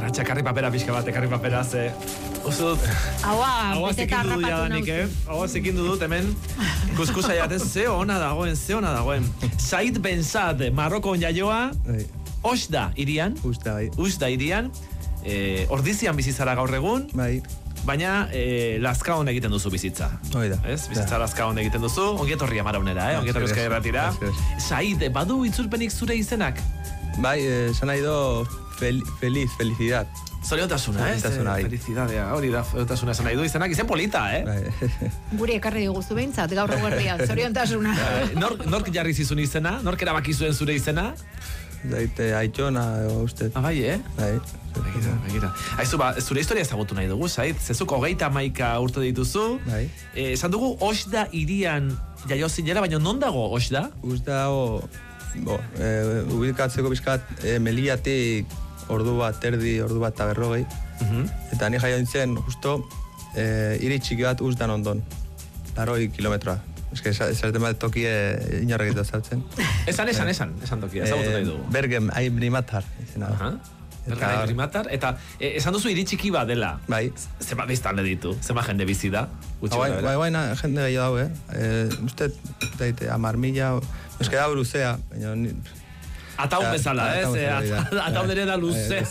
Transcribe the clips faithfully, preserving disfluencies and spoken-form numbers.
Atxa, karri papera pixka bat, karri papera, ze... Oso dut... Haua, beteta harrapatu nauzu. Haua zikindu dut, hemen, kuskusa jaten, ze ona dagoen, ze ona dagoen. Said Ben Saad, Marrokon jaioa, Oxda irian, Oxda irian, ordizian bizizara gaur egun, baina lazkaon egiten duzu bizitza. Oida. Ez? Bizitza lazkaon egiten duzu, ongietorria maraunera, eh? Ongietorri euskal erratira. Said, badu itzulpenik zure izenak? Bai, esan nahi do feliz, felicidad. Zoriontasuna, eh? Felicidadea, hori da, zoriontasuna esan nahi du izenak, izen polita, eh? Guri ekarri diguzu behintzat, gaur eguerdian, zoriontasuna. Nork jarri zizun izena? Nork erabaki zuen zure izena? Daite, Aitona, uste. Ah, bai, eh? Bai. Begira, begira. Aizu, ba, zure historia ezagutu nahi dugu, Said. Zezuk hogeita maika urte dituzu. Bai. Esan dugu, Oxda irian jaio zinela, baina non dago Oxda? Oxda dago, bo, ubikatzeko bizkat, Meliatik ordu bat, terdi, ordu bat eta berrogei. Eta ni jaio nintzen, justo, hiri txiki bat Oxdan ondon. Laroi kilometroa. Ez que esaten bat tokie inorrek eta zartzen. Esan, esan, esan, esan tokia, ezagutu nahi dugu. Bergen, hain brimatar. Bergen, hain brimatar. Eta esan duzu hiri txiki bat dela. Bai. Zema biztanle ditu, zema jende bizi da. Bai, bai, jende gehiago dago, eh? Uste, daite, amar mila, ez que da luzea. Ataun bezala, ez? Ataun ere da luze.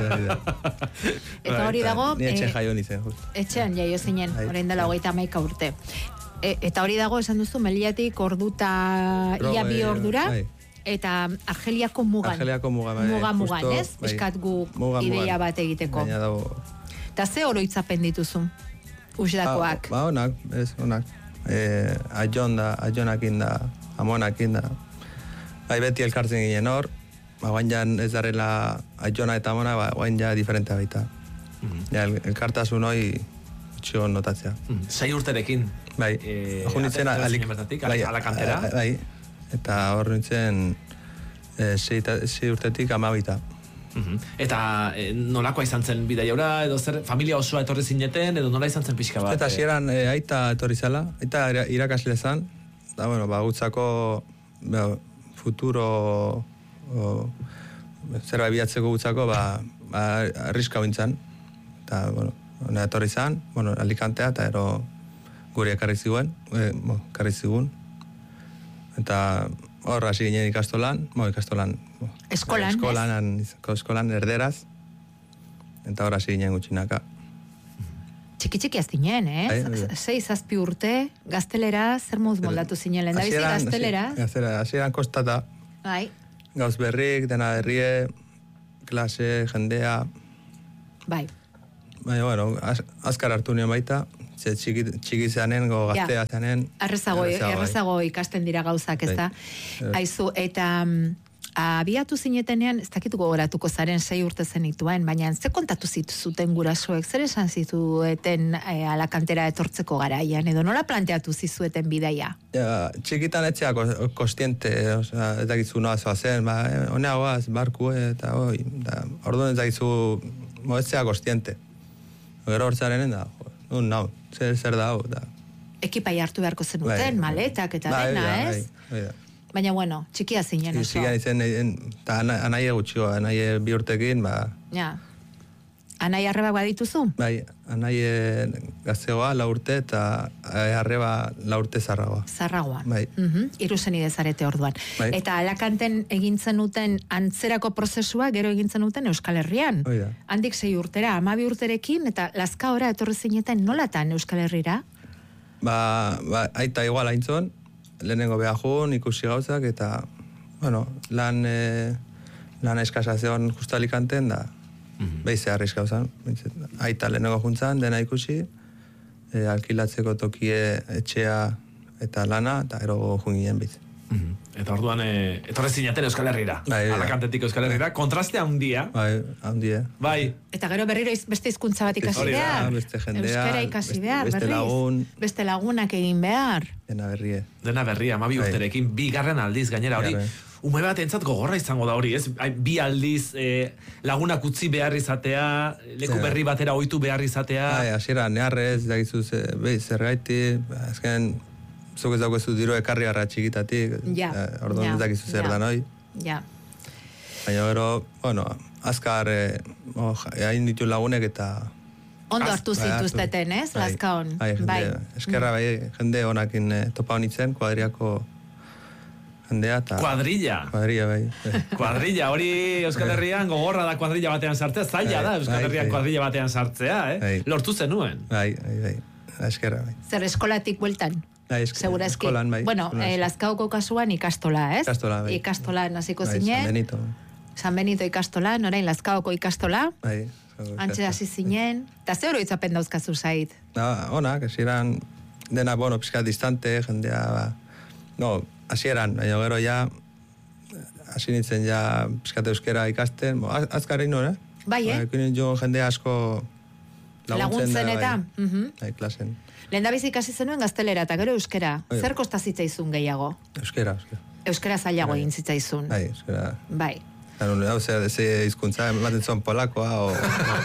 Eta hori dago... Ni etxen jaio nintzen, justu. Etxean jaio zinen, orain dela hogeita hamaika urte. Eta hori dago, esan duzu, Meliatik orduta ia bi ordura, eta Argeliako mugan. Argeliako mugan, bai. Mugan, mugan, ez? Eskat gu ideia bat egiteko. Eta ze oroitzapen dituzu, Uxdakoak? Ba, onak, ez, onak. Aion da, aionakin da, amonakin da. Bai, beti elkartzen ginen hor, guain jan ez darela aiona eta amona, guain ja diferentea baita. Elkartasun hoi txigon notatzea. Sei urterekin? Bai, hori nintzen alakantera? Bai, eta hor nintzen sei urtetik amabita. Eta nolakoa izan zen bidaia edo zer, familia osoa etorri zineten, edo nola izan zen pixka bat? Eta zieran aita etorri zela, aita irakasle zan, eta bueno, ba, gutzako futuro zerbait bilatzeko gutzako, ba, arriska bintzen. Eta, bueno, hona etorri zan, bueno, Alicantea, eta ero guri ekarri ziguen, ekarri zigun. Eta hor hasi ginen ikastolan, mo, ikastolan... Eskolan, eskolan, eskolan erderaz, eta hor hasi ginen gutxinaka. Txiki-txiki aztinen, eh? Sei zazpi urte, gaztelera, zer moz moldatu zinen, lehen da bizi gaztelera? Gaztelera, hasieran kostata. Bai. Gauz berrik, dena berrie, klase, jendea. Bai. Baina, bueno, azkar hartu nion baita, txiki zeanen, go gaztea zeanen. Errezago ikasten dira gauzak, ez da? Aizu, eta... Abiatu zinetenean, ez dakit gogoratuko zaren sei urte zenituen, baina ze kontatu zituzuten gurasoek, zer esan zitueten alakantera etortzeko garaian, edo nola planteatu zizueten bidaia? Txikitan etxea kostiente, ez dakizu noa zoa zen, honeagoaz, barku, eta orduan ez dakizu, etxea kostiente. Gero hortzaren da, nun nau, zer da hau. Ekipai hartu beharko zenuten, maletak eta dena, ez? Bai, da. Baina, bueno, txikia zinen oso. Txikia izan, eta anaie gutxio, anaie bi urtekin, ba... Ja. Anaie arrebak badituzu? Bai, anaie gaztegoa, la urte, eta arreba la urte zarragoa. Zarragoa. Bai. Iruzen idezarete orduan. Eta alakanten egintzen uten antzerako prozesua, gero egintzen uten Euskal Herrian. Oida. Handik sei urtera, amabi urterekin, eta Lazkaora etorri zineten nolatan Euskal Herrira? Ba, aita igual haintzon, lehenengo behajun, ikusi gauzak, eta, bueno, lan, e, lan eskasa zeon justu Alicanten, da, mm-hmm. Beize arriska gauzan. Aita lehenengo juntzan, dena ikusi, e, alkilatzeko tokie etxea eta lana, eta ero jungien biz. Mm-hmm. Eta orduan, e, etorre zinaten Euskal Herrira. Bai, Alacantetik Euskal Herrira. Kontraste handia. Bai, handia. Bai. Eta gero berriro beste hizkuntza bat ikasi behar. Beste jendea. Euskara ikasi behar, beste berriz. Lagun. Beste lagunak egin behar. Dena berrie. Dena berria, amabi urterekin, bi garren aldiz gainera hori. Ume bat entzat gogorra izango da hori, ez? Bi aldiz lagunak utzi behar izatea, leku berri batera ohitu behar izatea. Bai, hasiera neharrez, dakizu zer gaiti, azken... Zuk ez daukezu diro ekarri garra txikitatik, orduan ez dakizu zer da noi. Ja. Baina gero, bueno, azkar, hain ditu lagunek eta... Ondo hartu zituzteten, ez? Lazkaon. Bai, eskerra bai, jende honakin topa honitzen, kuadriako jendea eta... Kuadrilla. Kuadrilla, bai. Kuadrilla, hori Euskal Herrian gogorra da kuadrilla batean sartzea, zaila da Euskal Herrian kuadrilla batean sartzea, eh? Lortu zenuen. Bai, bai, bai, eskerra bai. Zer eskolatik bueltan? Segura eski. Bueno, Lazkaoko kasuan ikastola, ez? Ikastola, bai. Ikastola naziko zinen. San Benito. San Benito ikastola, orain Lazkaoko ikastola. Bai. Antxe hasi zinen. Eta ze oroitzapen dauzkazu zait? Onak, hasieran dena, bueno, pizkat distante, jendea, ba... No, hasieran, baina gero ja, hasi nintzen ja pizkat euskera ikasten, azkarrein nore, eh? Bai, eh? Ekunin jo jendea asko laguntzen eta. Bai, klasen. Lehen da bizik hasi zenuen gaztelera eta gero euskera. Zer kosta zitzaizun gehiago? Euskera, euskera. Euskera zailago egin zitzaizun. Bai, euskera. Bai. Hau, zer, ze izkuntza, ematen zuen polakoa, o...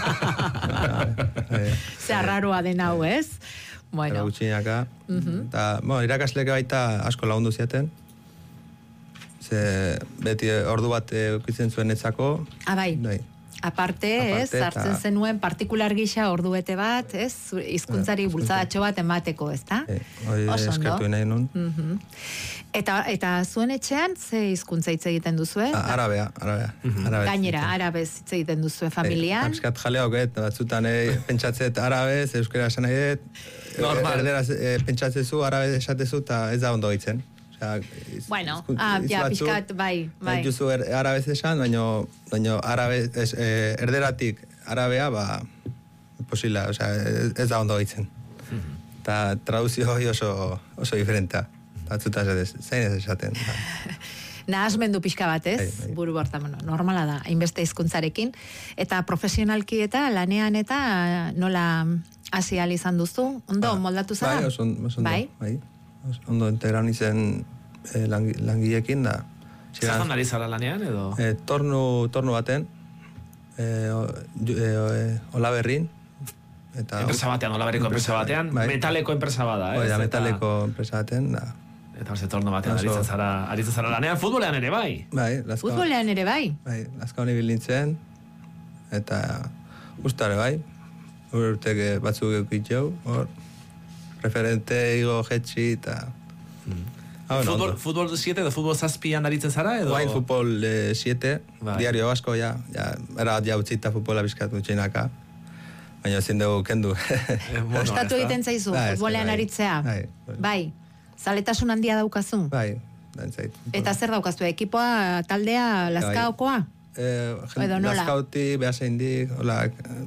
Ze arraroa den hau, ez? Bueno. Gutxinaka. Eta, bueno, irakasleke baita asko lagundu ziaten. Ze, beti ordu bat eukitzen zuen etzako. Ah, bai. Aparte, ez, hartzen zenuen partikular gisa ordu bete bat, ez, hizkuntzari bultzadatxo bat emateko, ez da? Hori eskertu nahi nun. Eta, eta zuen etxean, ze hizkuntza hitz egiten duzue? Arabea, arabea. Gainera, arabez hitz egiten duzue familian? Apskat jaleok, batzutan pentsatzet arabez, euskera esan nahi dut, erderaz pentsatzezu, arabez esatezu, eta ez da ondo hitzen. Bueno, ah, ja, pixkat, bai, bai. Juzu arabez esan, baina arabez, erderatik arabea, ba, posila, ez da ondo hitzen. Eta traduzio hori oso diferenta. Batzuta zein ez esaten. Nahasmendu pixka bat, ez? Buru borta, normala da, hainbeste hizkuntzarekin. Eta profesionalki eta lanean eta nola hasi ahal izan duzu? Ondo, moldatu zara? Bai, oso ondo. Ondo integrau nizen langilekin da. Zertan ari zara lanean edo? Tornu baten, Olaberrin. Enpresa batean, Olaberriko enpresa batean, metaleko enpresa bada, ez? Oida, metaleko enpresa batean, da. Eta horze torno batean aritzen zara lanean, futbolean ere bai? Bai, futbolean ere bai? Bai, Lazkaon ibil nintzen, eta gustare bai, urtek batzuk eukit jau, hor, referente, igo, jetxi, eta... Futbol siete edo futbol zazpian aritzen zara edo? Bain futbol siete, diario basko, ja, era ja utzita futbola bizkat utxinaka, baina ezin dugu kendu. Ostatu egiten zaizu, futbolean aritzea? Bai. Zaletasun handia daukazu? Bai, dantzait. Eta zer daukazu, ekipoa, taldea, Lazkaokoa? Lazkaoti, Beasaindik, hola,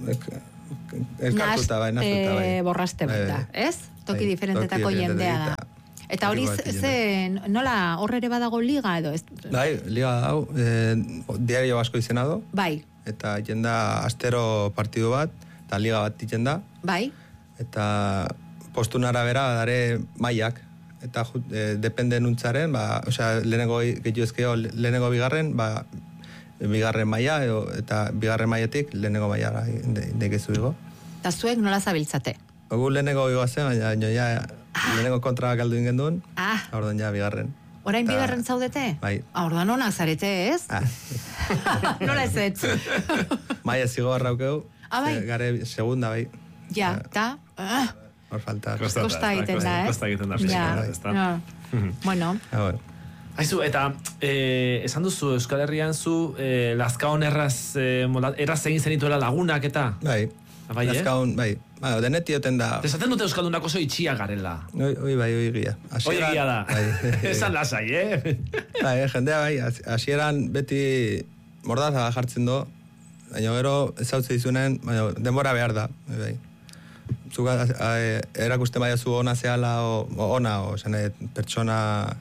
elkartuta bai, naztuta bai. Borraste baita, ez? Toki diferentetako jendea da. Eta hori ze, nola, horre ere badago liga edo? Bai, liga hau, diario basko izena do. Bai. Eta jenda astero partidu bat, eta liga bat ditzen da. Bai. Eta postun arabera dare maiak. Eta depende nuntzaren, ba, osea, lehenengo gehiago ezkeo, lehenengo bigarren, ba, bigarren maia, eta bigarren maiatik lehenengo maiara dekezu digo. Eta zuek nola zabiltzate? Gu lehenengo bigoa zen, baina ja, lehenengo kontra galdu ingen duen, orduan ja bigarren. Orain bigarren zaudete? Bai. Orduan onak zarete, ez? Nola ez ez? Maia zigo barraukeu, gare segunda, bai. Ja, eta... Hor falta. Kosta egiten da, ez? Kosta egiten da, ez da. Bueno. Haizu, eta esan duzu Euskal Herrian zu Lazkaon erraz erraz egin zenituela lagunak eta? Bai, Lazkaon, bai. Deneti oten da... Esaten dute Euskaldunako oso itxia garela. Oi bai, oi egia. Oi egia da. Esan lasai, eh? Bai, jendea bai, hasieran beti mordaza jartzen do, baina gero ezautze dizunen, baina denbora behar da, bai. Zuga, erakuste maia zu ona zehala o ona, o zene, pertsona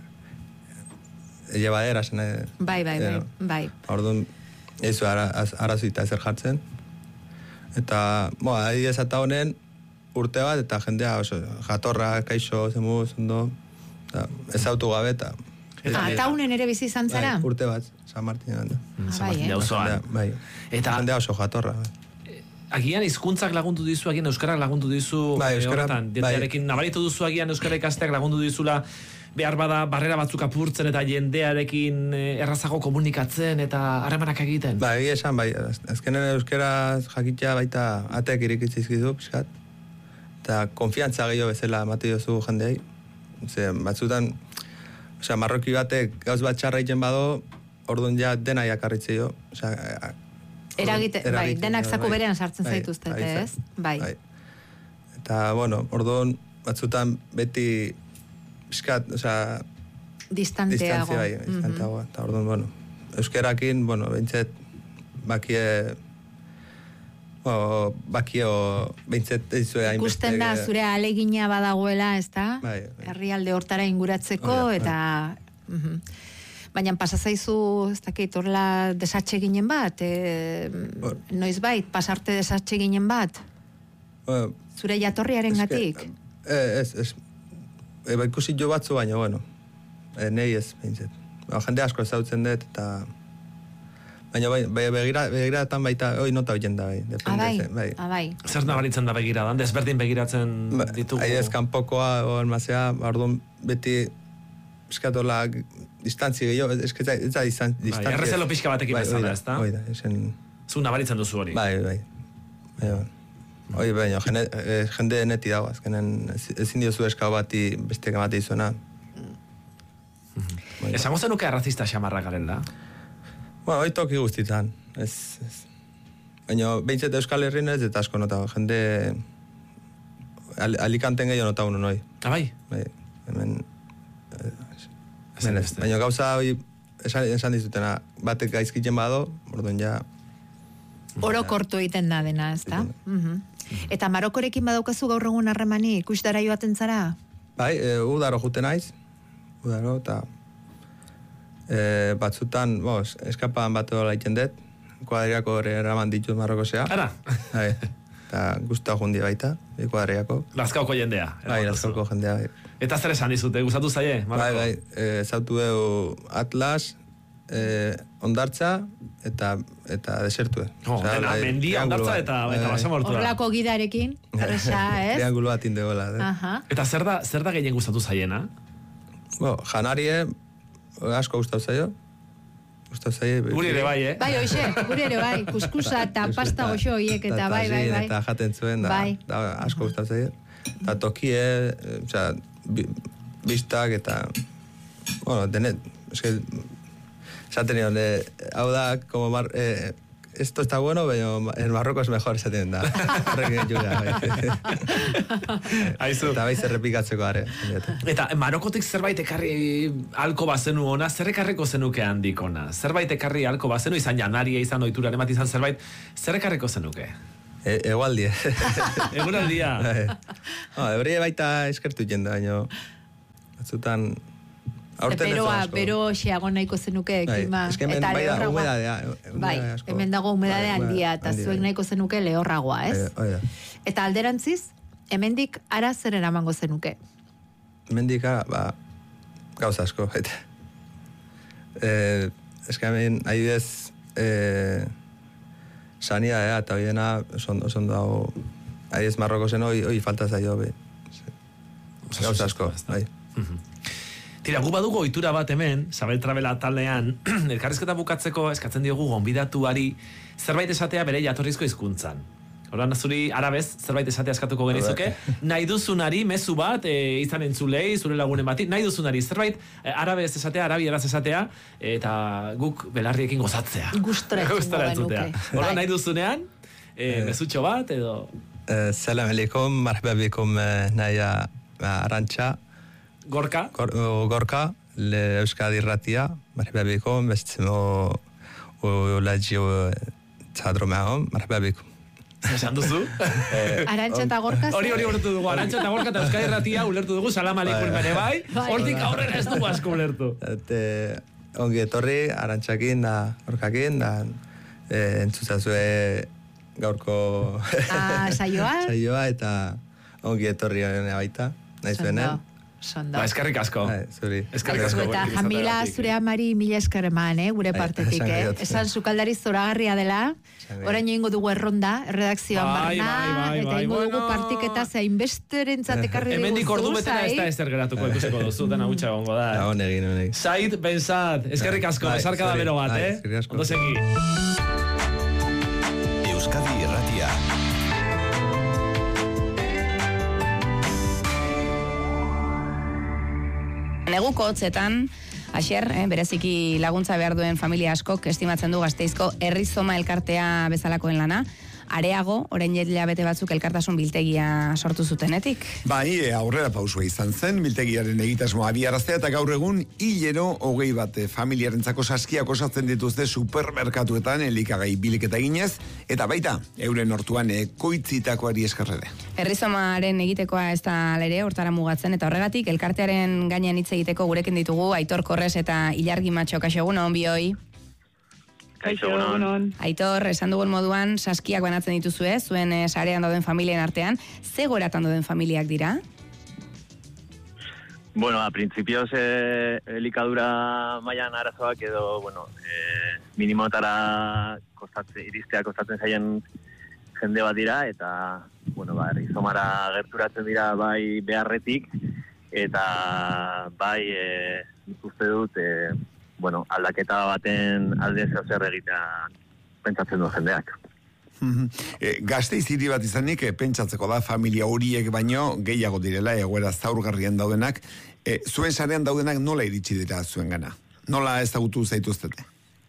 llevadera, zene... Bai, bai, bai, bai. Orduan, eizu arazuita ezer jartzen. Eta, bo, adidez eta honen urte bat, eta jendea oso, jatorra, kaixo, zemuz, ondo, ez autu gabe, eta... Eta honen ere bizi izan zara? Bai, urte bat, San Martin. San Martin dauzoan. Bai, jendea oso jatorra, bai. Agian hizkuntzak lagundu dizu, agian euskarak lagundu dizu, bai, euskara, horretan, diarekin nabaritu duzu agian euskara ikasteak lagundu dizula behar bada barrera batzuk apurtzen eta jendearekin errazago komunikatzen eta harremanak egiten? Ba, egia esan, bai, azkenen euskera jakitea baita ateak irikitzizkizu, pixkat, eta konfiantza gehiago bezala emate jozu jendeai. Ze, batzutan, osea, marroki batek gauz bat txarra egiten bado, orduan ja dena jakarritze jo. Osea, Eragite, bai, denak zaku berean sartzen zaituzte, ez? Bai. Eta, bueno, orduan, batzutan beti piskat, osea... Distanteago. Bai, distanteago. Eta orduan, bueno, euskerakin, bueno, behintzet, bakie... O, bakie, o, behintzet, ezue hainbeste... Ikusten da, zure alegina badagoela, ez da? Bai. Herrialde hortara inguratzeko, eta... Baina pasazaizu, ez dakit, horrela desatxe ginen bat, e, noiz bait, pasarte desatxe ginen bat? Bueno, zure jatorriaren gatik? Ez, ez, e, ba, ikusi jo batzu baina, bueno, e, nahi ez, behintzet. Ba, jende asko ezautzen dut, eta... Baina bai, begira, begiratan baita, oi nota hoien da, bai. Abai, bai. abai. Zer nabaritzen da begiradan, desberdin begiratzen ditugu? Ba, Ahi ez, kanpokoa, o almazea, orduan beti, eskatola, distantzi gehiago, ez da distantzi. Bai, errezelo pixka batekin bezala, ez da? Oi da, esen... Zu nabaritzen duzu hori? Bai, bai. Oi, baina, jende neti dago, azkenen ezin diozu eskau bati bestek amate izuena. Esango zenuke arrazista xamarra garela? Bueno, hoi toki guztitan, ez... Baina, behintzet Euskal Herrin ez, eta asko nota, jende... Alikanten gehiago nota uno, noi. Ah, bai? Bai, hemen... Baina gauza hoi esan, esan dizutena, batek gaizkitzen bado, orduan ja... Oro kortu egiten da dena, ez da? Uh-huh. Eta Marokorekin badaukazu gaur egun harremani, ikustara joaten zara? Bai, e, udaro juten naiz, udaro, eta e, batzutan, bos, eskapan bat edo laiten dut, kuadriako eraman ditut Marrokosea. Ara? Bai, eta guztua jundi baita, kuadriako. Lazkauko jendea. Bai, lazkauko jendea, bai. Eta zer esan dizute, gustatu zaie? Bai, bai, e, zautu edo Atlas, e, ondartza, eta eta desertue. Oh, o sea, dena, bai, mendia, ondartza eta, bai, eta basamortua. Horrelako gidarekin, erresa, ez? Triangulo bat indegoela. Eh? Eta zer da, zer da gehien gustatu zaiena? Bo, janarie, asko gustatu zaio. Gustatu zaie. Guri ere bai, eh? Bai, hoxe, guri ere bai. Kuskusa eta pasta goxo horiek, eta bai, bai, bai. Eta jaten zuen, da, bai. da asko gustatu zaie. Eta tokie, o sea, bistak eta, bueno, denet, eske, esaten nion, eh, hau da, como mar, eh, esto está bueno, pero en Marruecos es mejor, esaten da. Horrekin juga, bai. Aizu. Eta bai zerrepikatzeko are. Eta Marokotik zerbait ekarri alko bazenu ona, zer ekarriko zenuke handik ona? Zerbait ekarri alko bazenu, izan janaria, izan oituran emat izan zerbait, zer ekarriko zenuke? E, egualdia. Egualdia. No, ebrie baita eskertu jenda, baina batzutan aurten ez beroa, asko. bero xeago nahiko zenuke klima. Bai, eske bai da humedadea. Bai, hemen dago humedade handia, eta zuek nahiko zenuke lehorragoa, ez? Bai, bai. Eta alderantziz, hemendik ara zer eramango zenuke? Hemendik ara, ba, gauza asko, eta... Eh, eske hemen, adibidez, eh, sania, eh, eta hoi dena, oso dago, adibidez Marrokosen hoi, hoi falta zaio, be. Gauza asko, bai. Tira, gu badugu ohitura bat hemen, Sabel Travela taldean, elkarrizketa bukatzeko eskatzen diogu gonbidatuari zerbait esatea bere jatorrizko hizkuntzan. Horan, zuri arabez, zerbait esatea eskatuko genizuke. Nahi duzunari, mezu bat, e, izan entzulei, zure lagunen bati, nahi duzunari, zerbait e, arabez esatea, arabieraz esatea, eta guk belarriekin gozatzea. Gustora entzutea. Horan, nahi duzunean, e, mezutxo bat, edo... Salam alaikum, marhaba bikum, naia Arantxa. Gorka. Gorka, Euskadi Irratia, marhaba bikum, bestimo ulaji tadro mahom, marhaba bikum. Esan duzu? Arantxa eta Gorka? Hori hori ulertu dugu. Arantxa eta Gorka eta Euskadi Irratia ulertu dugu, salam aleikum bere bai. Hortik aurrera ez dugu asko ulertu. Ongi etorri, Arantxakin da Gorkakin, da entzuzazue gaurko saioa. Saioa eta ongi etorri honen baita, nahi zuenen. Sondo. Ba, eskerrik asko. Zuri. Eskerrik asko. Eta Jamila zure amari mila esker eman, eh, gure partetik, eh? Esan sukaldari zoragarria dela, orain egingo dugu erronda, redakzioan barna, eta egingo dugu partiketa zein besteren zatekarri dugu. Hemendik ordu betena ez da ezer geratuko ikusiko duzu, dena gutxa gongo da. Ja, honegin, honegin. Said Bensat, eskerrik asko, besarka da bero bat, eh? Ondo segi. Euskadi Irratia. Neguko hotzetan, Asier, eh, bereziki laguntza behar duen familia askok estimatzen du Gasteizko Herrizoma elkartea bezalakoen lana. Areago, orain hilabete batzuk elkartasun biltegia sortu zutenetik. Bai, aurrera pausua izan zen, biltegiaren egitasmoa abiaraztea eta gaur egun hilero hogei bat familiarentzako saskiak osatzen dituzte supermerkatuetan elikagai biliketa eginez, eta baita, euren hortuan ekoitzitakoari eskerrere. Herrizomaren egitekoa ez da ere hortara mugatzen, eta horregatik elkartearen gainean hitz egiteko gurekin ditugu Aitor Korres eta Ilargi Matxo. Kaixo egun on bioi. Kaixo egunon. Aitor, esan dugun moduan saskiak banatzen dituzue, zuen eh, sarean dauden familien artean. Ze goratan dauden familiak dira? Bueno, a principios eh, elikadura mailan arazoak edo, bueno, eh, minimotara kostatzen, iristea kostatzen zaien jende bat dira, eta, bueno, ba, Herrizomara gerturatzen dira bai beharretik, eta bai, eh, uste dut, eh, bueno, aldaketa baten alde zer egitea pentsatzen du jendeak. e, Gasteiz hiri bat izanik e, pentsatzeko da familia horiek baino gehiago direla egoera zaurgarrian daudenak. E, zuen sarean daudenak nola iritsi dira zuen gana? Nola ezagutu zaituztete?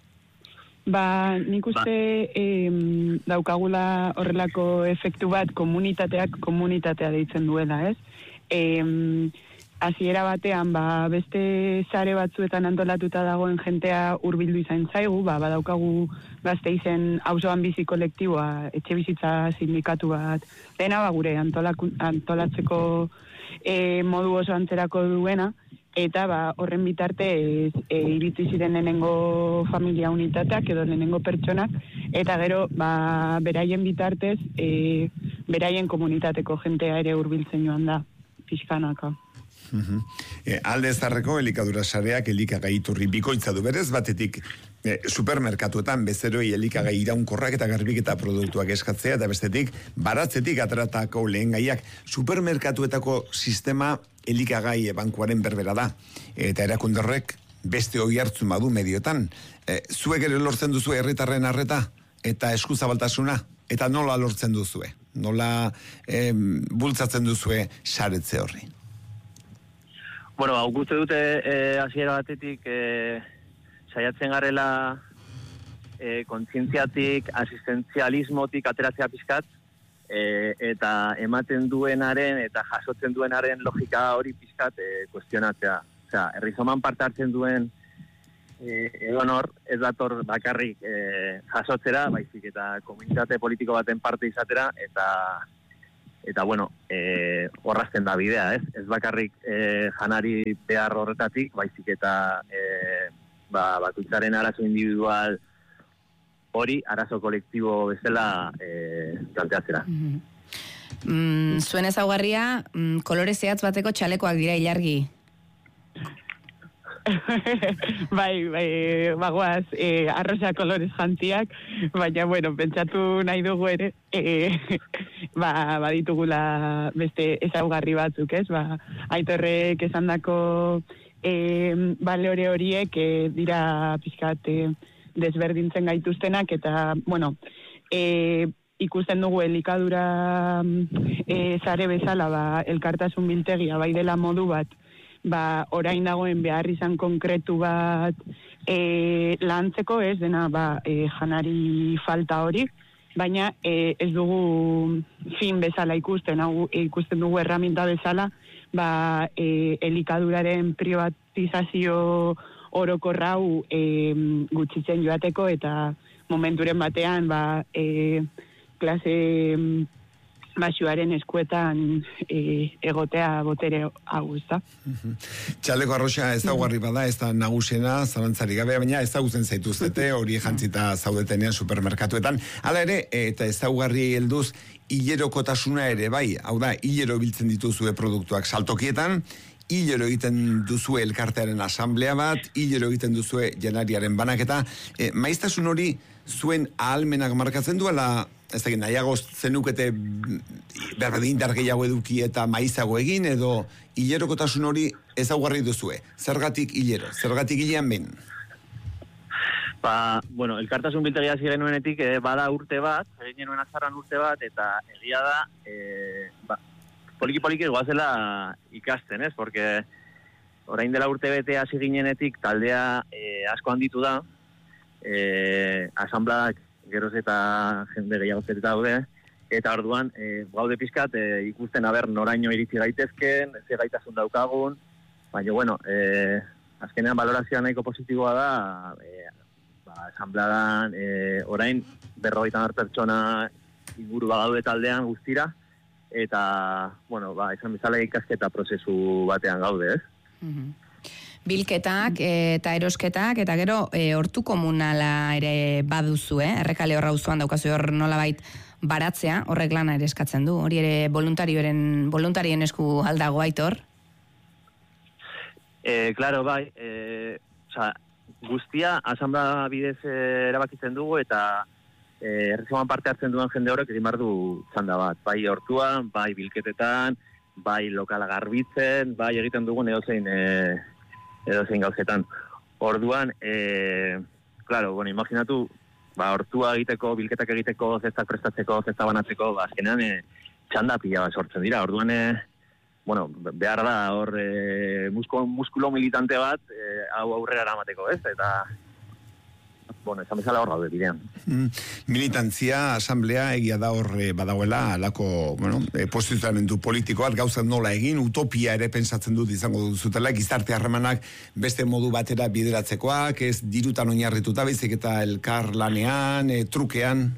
Ba, nik uste em, daukagula horrelako efektu bat komunitateak komunitatea deitzen duela, ez? Em, Hasiera batean, ba, beste sare batzuetan antolatuta dagoen jentea hurbildu izan zaigu, ba, badaukagu Gasteizen auzoan bizi kolektiboa, etxe bizitza sindikatu bat, dena ba, gure antolaku, antolatzeko e, modu oso antzerako duena, eta ba, horren bitartez e, iritsi ziren lehenengo familia unitateak edo lehenengo pertsonak, eta gero ba, beraien bitartez, e, beraien komunitateko jentea ere hurbiltzen joan da, pixkanaka. Uh-huh. E, alde zarreko elikadura sareak elikagai iturri bikoitza du berez, batetik e, supermerkatuetan bezeroi elikagai iraunkorrak eta garbiketa produktuak eskatzea, eta bestetik baratzetik ateratako lehen gaiak. Supermerkatuetako sistema elikagai bankuaren berbera da, eta erakunde horrek beste hoi hartzun badu mediotan. E, zuek ere lortzen duzu herritarren arreta eta eskuzabaltasuna, eta nola lortzen duzue? Nola e, bultzatzen duzue saretze horri? Bueno, hau guzti dute eh, hasiera batetik eh, saiatzen garela eh, kontzientziatik, asistentzialismotik ateratzea pizkat, eh, eta ematen duenaren eta jasotzen duenaren logika hori pizkat eh, kuestionatzea. Osea, Herrizoman parte hartzen duen eh, edonor ez dator bakarrik eh, jasotzera, baizik eta komunitate politiko baten parte izatera, eta Eta, bueno, e, horrazten da bidea, ez? Ez bakarrik e, janari behar horretatik, baizik eta e, ba, bakutzaren arazo individual hori, arazo kolektibo bezala e, planteatzera. Mm-hmm. mm, zuen ezaugarria, mm, kolore zehatz bateko txalekoak dira, Ilargi. bai, bai, bagoaz, e, arrosa kolorez jantiak, baina, bueno, pentsatu nahi dugu ere, e, ba, baditugula beste ezaugarri batzuk, ez? Ba, Aitorrek esandako e, balore horiek e, dira pizkat e, desberdintzen gaituztenak, eta, bueno, e, ikusten dugu elikadura e, sare bezala, ba, elkartasun biltegia, bai dela modu bat, ba, orain dagoen behar izan konkretu bat e, lantzeko, ez dena ba, e, janari falta hori, baina e, ez dugu fin bezala ikusten, hau, ikusten dugu erraminta bezala, ba, e, elikaduraren privatizazio orokorrau e, gutxitzen joateko, eta momenturen batean ba, e, klase basuaren eskuetan e, egotea botere hau, ez da. Txaleko arroxa ez da guarri bada, ez da nagusiena, zalantzari gabe, baina ez da guzen zaituztete, hori jantzita zaudetenean supermerkatuetan. Hala ere, eta ez da guarri helduz, hilerokotasuna ere, bai, hau da, hilero biltzen dituzue produktuak saltokietan, hilero egiten duzue elkartearen asamblea bat, hilero egiten duzue janariaren banaketa, e, maiztasun hori zuen ahalmenak markatzen duela, ez dakit, nahiago zenukete berbe indar gehiago eduki eta maizago egin, edo hilerokotasun hori ezaugarri duzue. Zergatik hilero, zergatik hilean ben? Ba, bueno, elkartasun biltegia hasi genuenetik eh, bada urte bat, egin genuen azarran urte bat, eta egia da, eh, ba, poliki-poliki goazela ikasten, ez? Porque orain dela urte bete hasi ginenetik taldea eh, asko handitu da, eh, asanbladak geroz eta jende gehiago zeta daude, eta orduan eh, gaude pizkat eh, ikusten aber noraino iritsi gaitezken, ze gaitasun daukagun, baina, bueno, eh, azkenean valorazioa nahiko positiboa da, eh, asambladan, e, orain berrogeita hamar pertsona inguru bagaude taldean guztira, eta, bueno, ba, esan bezala ikasketa prozesu batean gaude, ez? Mm-hmm. Bilketak eta erosketak, eta gero e, hortu komunala ere baduzu, eh? Errekale horra uzuan daukazu hor nolabait baratzea, horrek lana ere eskatzen du, hori ere voluntarioen, voluntarien esku aldago Aitor? Eh, claro, bai, eh, oza, guztia asamblea bidez eh, erabakitzen dugu eta eh, errezoman parte hartzen duen jende horrek egin behar du txanda bat. Bai hortuan, bai bilketetan, bai lokala garbitzen, bai egiten dugun edozein, eh, edozein gauzetan. Orduan, eh, claro, bueno, imaginatu, ba, hortua egiteko, bilketak egiteko, zestak prestatzeko, zestak banatzeko, ba, azkenean eh, txanda pila bat sortzen dira. Orduan, eh, bueno, behar da, hor, e, muskulo, muskulo militante bat, e, hau aurrera eramateko, ez? Eta, bueno, esan bezala hor daude bidean. Mm, militantzia, asamblea, egia da hor badagoela, alako, bueno, e, posizionamendu politikoak, gauzak nola egin, utopia ere pensatzen dut izango duzutela, gizarte harremanak beste modu batera bideratzekoak, ez dirutan oinarrituta, baizik eta elkar lanean, e, trukean.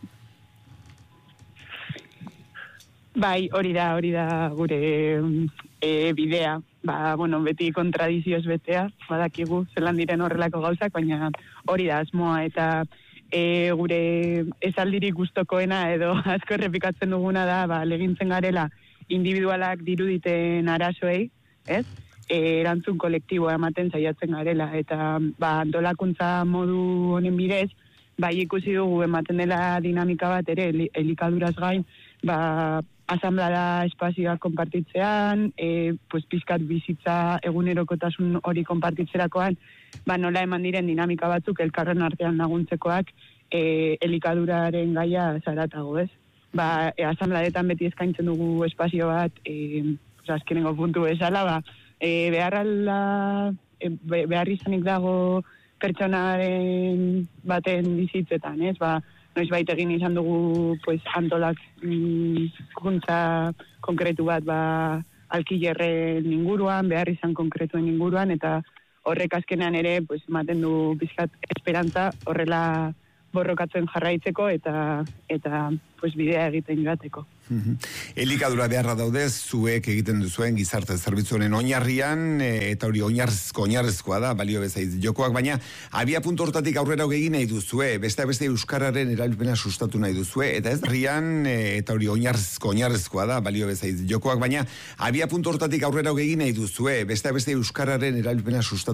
Bai, hori da, hori da gure e, bidea. Ba, bueno, beti kontradizioz betea, badakigu zelan diren horrelako gauzak, baina hori da asmoa eta e, gure esaldirik gustokoena edo asko errepikatzen duguna da, ba, legintzen garela individualak diruditen arazoei, ez? E, erantzun kolektiboa ematen saiatzen garela eta ba, antolakuntza modu honen bidez, bai ikusi dugu ematen dela dinamika bat ere elikaduraz gain, ba, asamblea espazioa konpartitzean, e, pues, pizkat bizitza egunerokotasun hori konpartitzerakoan, ba, nola eman diren dinamika batzuk elkarren artean laguntzekoak e, elikaduraren gaia zaratago, ez? Ba, e, asambleetan beti eskaintzen dugu espazio bat, e, pues, azkenengo puntu bezala, ba, e, beharralda, e, behar izanik dago pertsonaren baten bizitzetan, ez? Ba, noizbait egin izan dugu pues, antolak mm, kuntza konkretu bat ba, alkilerren inguruan, behar izan konkretuen inguruan, eta horrek azkenean ere pues, ematen du bizkat esperantza horrela borrokatzen jarraitzeko eta eta pues, bidea egiten gateko. Elikadura beharra daude, zuek egiten duzuen gizarte zerbitzuaren oinarrian, eta hori oinarrizko oinarrizkoa da, balio bezaiz jokoak, baina abia puntu hortatik aurrera egin nahi duzue, beste beste euskararen erabilpena sustatu nahi duzue, eta ez rian, eta hori oinarrizko oinarrizkoa da, balio bezaiz jokoak, baina abia puntu hortatik aurrera egin nahi duzue, beste beste euskararen erabilpena sustatu